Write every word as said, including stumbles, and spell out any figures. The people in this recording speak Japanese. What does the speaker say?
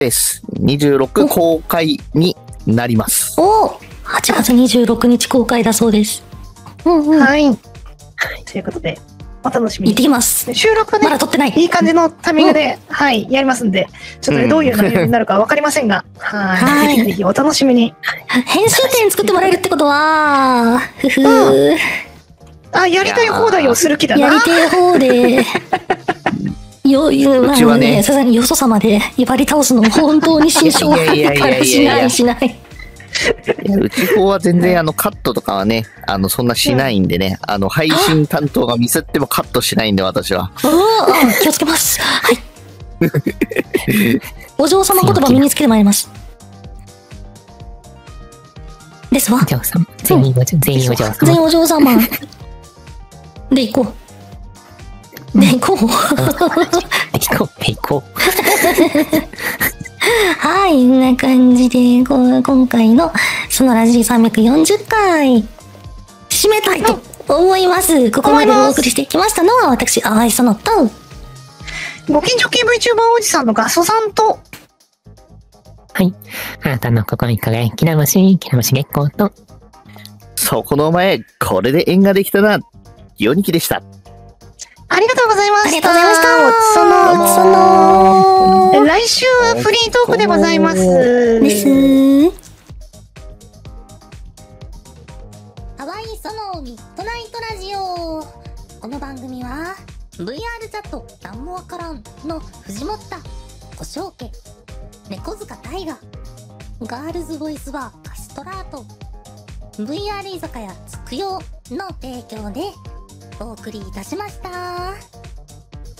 です。にじゅうろく公開になります。 おお、はちがつにじゅうろくにち公開だそうです。 うんうん。はい。ということで、お楽しみに。 行ってきます。 収録ね、 まだ撮ってない。 いい感じのタイミングで、はい、やりますんで、ちょっとね、どういう内容になるかわかりませんが、はい。ぜひぜひお楽しみに。 編集点作ってもらえるってことは、ふふー。 あ、やりたい放題をする気だな。 やりたい放題。よ、よ、まあね、さすがによそ様で威張り倒すの本当に心象があるからしないしない。 いや、うち方は全然あのカットとかはね、あのそんなしないんでね、あの配信担当がミスってもカットしないんで私は。 ああ、気をつけます。はい。お嬢様言葉身につけてまいります。ですわ。 お嬢様。全員お嬢、全員お嬢様。 全員お嬢様。で行こう。で行こう。 で行こう。で行こう。 はい、こんな感じで、こう今回のそのラジさんびゃくよんじゅっかい、締めたいと思います。ここまでお送りしてきましたのは、私、淡井そのと、 ご近所系 VTuber おじさんのガソさんと、 はい。あなたの心に輝きな星、きな星月光と、 そこのお前、これで縁ができたな、よにきでした。 ありがとうございました。 ありがとうございました。 その、 その、 来週はフリートークでございます。 です。淡井そのミッドナイトラジオ。この番組は、ブイアール チャット、なんもわからんの藤本田、小正家、猫塚大河、ガールズボイスバーカストラート、ブイアール 居酒屋つくよの提供でお送りいたしました。